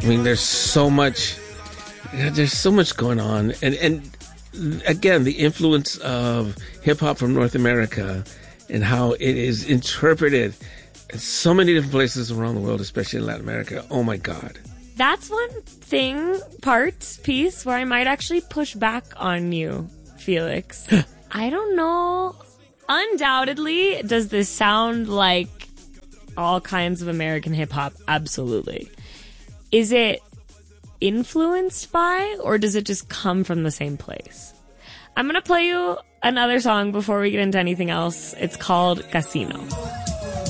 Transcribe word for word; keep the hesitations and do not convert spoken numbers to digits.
I mean, there's so much, there's so much going on. And, and again, the influence of hip hop from North America and how it is interpreted in so many different places around the world, especially in Latin America. Oh my God. That's one thing, part, piece, where I might actually push back on you, Felix. I don't know. Undoubtedly, does this sound like all kinds of American hip-hop? Absolutely. Is it influenced by, or does it just come from the same place? I'm going to play you another song before we get into anything else. It's called Casino.